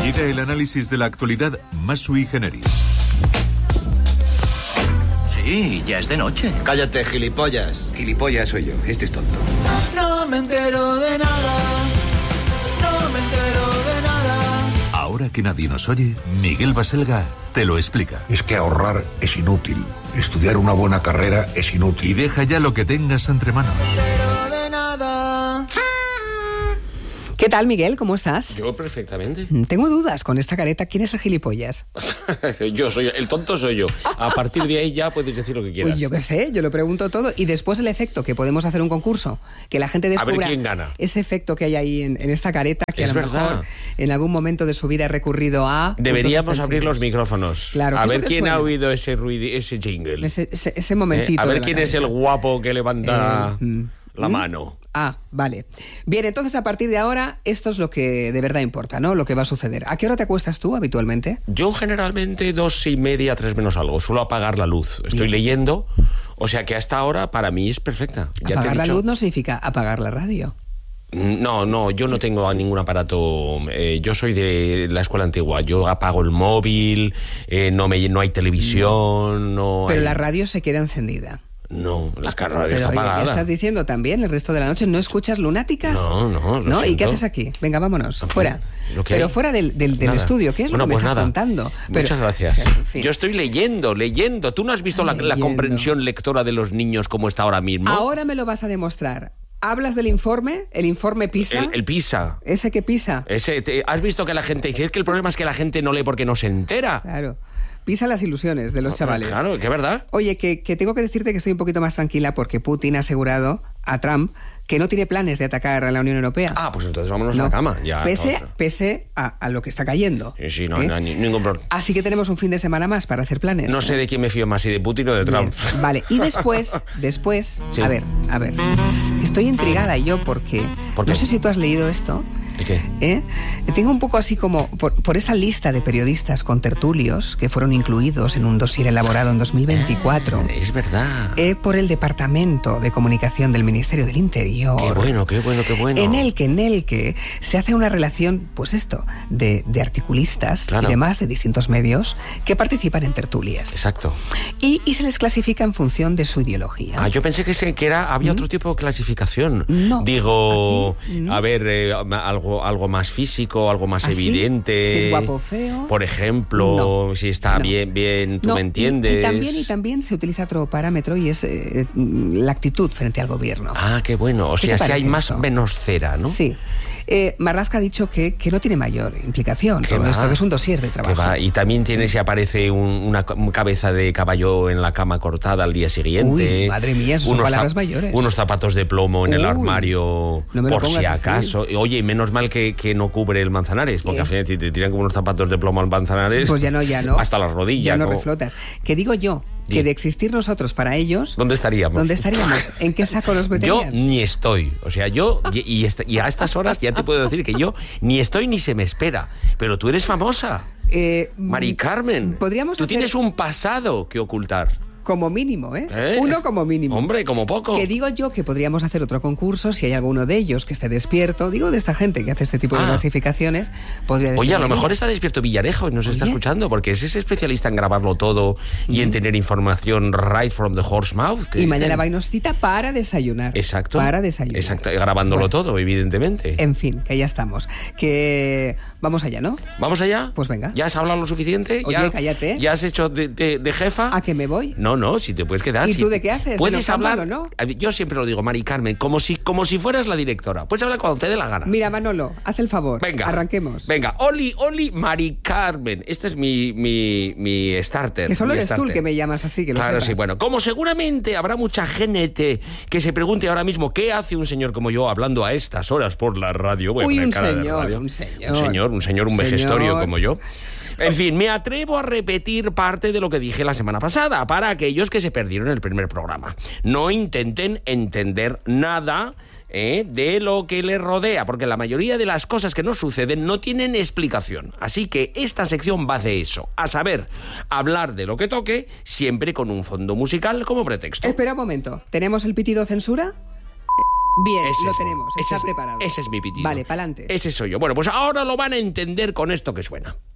Llega el análisis de la actualidad más sui generis. Sí, ya es de noche. Cállate, gilipollas. Gilipollas soy yo, este es tonto. No me entero de nada. No me entero de nada. Ahora que nadie nos oye, Miguel Baselga te lo explica. Es que ahorrar es inútil. Estudiar una buena carrera es inútil. Y deja ya lo que tengas entre manos. No me entero de nada. ¿Qué tal, Miguel? ¿Cómo estás? Yo perfectamente. Tengo dudas con esta careta. ¿Quién es el gilipollas? Yo soy el tonto, soy yo. A partir de ahí ya puedes decir lo que quieras. Pues yo qué sé, yo lo pregunto todo. Y después el efecto, que podemos hacer un concurso, que la gente descubra a ver quién gana. Ese efecto que hay ahí en esta careta, que es a lo verdad. mejor en algún momento de su vida ha recurrido a... Deberíamos abrir los micrófonos. Claro, a ¿qué es ver lo que quién suena? ha oído ese ruido, ese jingle. Ese momentito. A ver de la quién es careta. el guapo que levanta la mano. Ah, vale. Bien, entonces a partir de ahora esto es lo que de verdad importa, ¿no? Lo que va a suceder. ¿A qué hora te acuestas tú habitualmente? Yo generalmente 2:30, 3 menos algo. Suelo apagar la luz. Estoy leyendo, o sea que hasta ahora para mí es perfecta. Ya Apagar te he la dicho. luz no significa apagar la radio. No, yo no tengo ningún aparato. Yo soy de la escuela antigua. Yo apago el móvil, no hay televisión, no Pero hay... la radio se queda encendida. No, la radio Pero está oye, apagada. ¿qué estás diciendo también el resto de la noche? ¿No escuchas lunáticas? No, lo ¿No? ¿Y qué siento. haces aquí? Venga, vámonos, En fin, fuera. lo que Pero hay. fuera del Nada. estudio, ¿qué es Bueno, lo que me pues estás nada. contando? Pero, Muchas gracias. o sea, en fin. Yo estoy leyendo. ¿Tú no has visto la Leyendo. comprensión lectora de los niños como está ahora mismo? Ahora me lo vas a demostrar. ¿Hablas del informe? ¿El informe PISA? El PISA. ¿Ese que PISA? ¿Has visto que la gente dice que el problema es que la gente no lee porque no se entera? Claro. PISA las ilusiones de los chavales. Claro, que es verdad. Oye, que tengo que decirte que estoy un poquito más tranquila porque Putin ha asegurado a Trump que no tiene planes de atacar a la Unión Europea. Ah, pues entonces vámonos No. a la cama. Ya, pese a lo que está cayendo. Sí, no hay ningún problema. Así que tenemos un fin de semana más para hacer planes. No sé de quién me fío más, si de Putin o de Trump. Bien, vale, y después, Sí. a ver, estoy intrigada yo porque ¿Por qué? no sé si tú has leído esto. ¿Y qué? Tengo un poco así como por esa lista de periodistas contertulios que fueron incluidos en un dossier elaborado en 2024 Es verdad. por el Departamento de Comunicación del Ministerio del Interior. Qué bueno. En el que se hace una relación, pues esto, de articulistas Claro. y demás de distintos medios que participan en tertulias. Exacto. Y se les clasifica en función de su ideología. Ah, yo pensé que había otro tipo de clasificación. No, Digo, aquí no. a ver, algo más físico, algo más ¿Ah, sí? evidente. Si es guapo o feo. Por ejemplo, No. si está No. bien, tú No, me entiendes. Y también se utiliza otro parámetro y es la actitud frente al gobierno. Ah, qué bueno. O ¿Qué sea, te si hay parece más eso? menos cera, ¿no? Sí. Marlaska ha dicho que no tiene mayor implicación Que todo va, esto, que es un dossier de que trabajo. va. Y también tiene si aparece una cabeza de caballo en la cama cortada al día siguiente. Uy, madre mía, esas son palabras mayores. Unos zapatos de plomo en el Uy, armario no me lo por si pongas así. acaso. Oye, y menos mal que no cubre el Manzanares, porque ¿Eh? al final si te tiran como unos zapatos de plomo al Manzanares, Pues ya no. hasta las rodillas. Ya no como- reflotas. Que digo yo, que Di. de existir nosotros para ellos... ¿Dónde estaríamos? ¿Dónde estaríamos? ¿En qué saco nos Yo meterían? ni estoy. O sea, y a estas horas ya te puedo decir que yo ni estoy ni se me espera. Pero tú eres famosa. Mari Carmen. Podríamos Tú hacer- tienes un pasado que ocultar. Como mínimo, ¿eh? ¿Eh? Uno como mínimo. Hombre, como poco. Que digo yo que podríamos hacer otro concurso si hay alguno de ellos que esté despierto. Digo de esta gente que hace este tipo de clasificaciones. Podría Oye, a lo decir, mejor está despierto Villarejo y nos está Oye. escuchando, porque es ese especialista en grabarlo todo y en tener información right from the horse mouth. que Y mañana dicen. va y nos cita para desayunar. Exacto. Para desayunar. Exacto, grabándolo Bueno, todo, evidentemente. En fin, que ya estamos. Que vamos allá, ¿no? ¿Vamos allá? Pues venga. ¿Ya has hablado lo suficiente? Oye, cállate. ¿Ya has hecho de jefa? ¿A que me voy? No, si te puedes quedar. ¿Y si tú de qué haces? ¿De Puedes noctámbulo, hablar. no? Yo siempre lo digo, Mari Carmen, como si fueras la directora. Puedes hablar cuando te dé la gana. Mira, Manolo, haz el favor. Venga. Arranquemos. Venga, Oli, Mari Carmen. Este es mi starter. Que solo mi eres tú el starter. que me llamas así, que lo Claro, sepas. sí, bueno. Como seguramente habrá mucha gente que se pregunte ahora mismo qué hace un señor como yo hablando a estas horas por la radio. Voy a Uy, poner un cara de señor, radio. un señor. Un vejestorio como yo. En fin, me atrevo a repetir parte de lo que dije la semana pasada para aquellos que se perdieron el primer programa. No intenten entender nada de lo que les rodea, porque la mayoría de las cosas que nos suceden no tienen explicación. Así que esta sección va de eso, a saber, hablar de lo que toque, siempre con un fondo musical como pretexto. Espera un momento. ¿Tenemos el pitido censura? Bien, Ese lo es, tenemos, está preparado. Ese es mi pitido. Vale, pa'lante. Ese soy yo. Bueno, pues ahora lo van a entender con esto que suena.